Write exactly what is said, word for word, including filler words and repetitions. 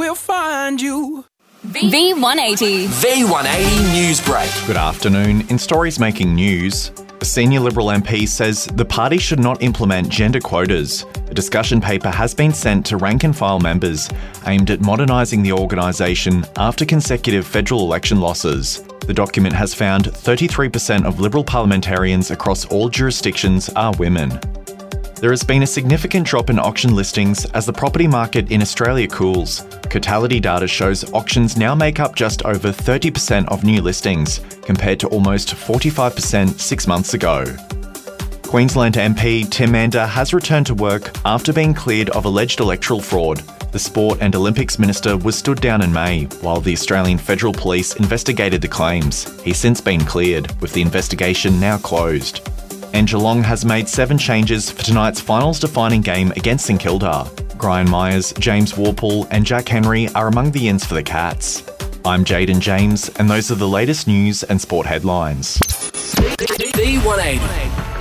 we'll find you. V one eighty. V one eighty News Break. Good afternoon. In stories making news, a senior Liberal M P says the party should not implement gender quotas. A discussion paper has been sent to rank and file members aimed at modernising the organisation after consecutive federal election losses. The document has found thirty-three percent of Liberal parliamentarians across all jurisdictions are women. There has been a significant drop in auction listings as the property market in Australia cools. Cotality data shows auctions now make up just over thirty percent of new listings, compared to almost forty-five percent six months ago. Queensland M P Tim Mander has returned to work after being cleared of alleged electoral fraud. The Sport and Olympics Minister was stood down in May, while the Australian Federal Police investigated the claims. He's since been cleared, with the investigation now closed. And Geelong has made seven changes for tonight's finals defining game against St Kilda. Brian Myers, James Warple and Jack Henry are among the ins for the Cats. I'm Jaden James, and those are the latest news and sport headlines. V one eighty.